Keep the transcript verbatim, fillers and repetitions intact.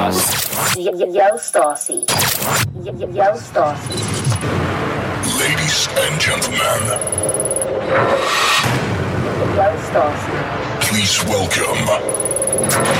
Yo, yo, Stacy. Yo, yo, Stacy. Ladies and gentlemen. Yo, Stacy. Please welcome